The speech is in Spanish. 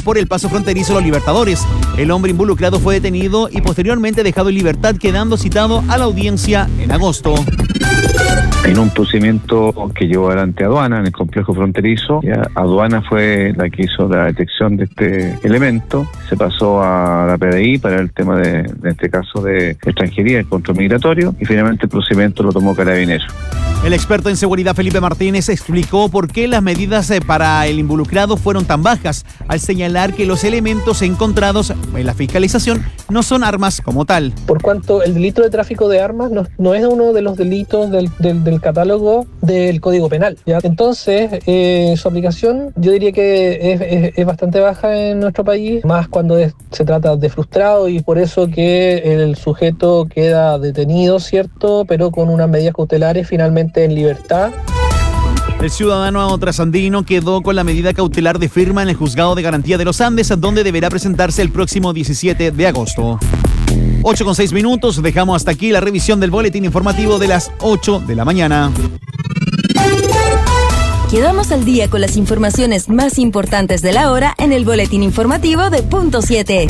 por el paso fronterizo Los Libertadores. El hombre involucrado fue detenido y posteriormente dejado en libertad, quedando citado a la audiencia en agosto. En un procedimiento que llevó adelante aduana en el complejo fronterizo, aduana fue la que hizo la detección de este elemento, se pasó a la PDI para el tema de este caso de extranjería, el control migratorio, y finalmente el procedimiento lo tomó Carabineros. El experto en seguridad Felipe Martínez explicó por qué las medidas para el involucrado fueron tan bajas, al señalar que los elementos encontrados en la fiscalización no son armas como tal. Por cuanto el delito de tráfico de armas no es uno de los delitos del catálogo del Código Penal, ¿ya? Entonces, su aplicación yo diría que es bastante baja en nuestro país, más cuando se trata de frustrado, y por eso que el sujeto queda detenido, ¿cierto? Pero con unas medidas cautelares finalmente en libertad. El ciudadano trasandino quedó con la medida cautelar de firma en el Juzgado de Garantía de los Andes, donde deberá presentarse el próximo 17 de agosto. 8:06, dejamos hasta aquí la revisión del boletín informativo de las 8 de la mañana. Quedamos al día con las informaciones más importantes de la hora en el boletín informativo de Punto 7.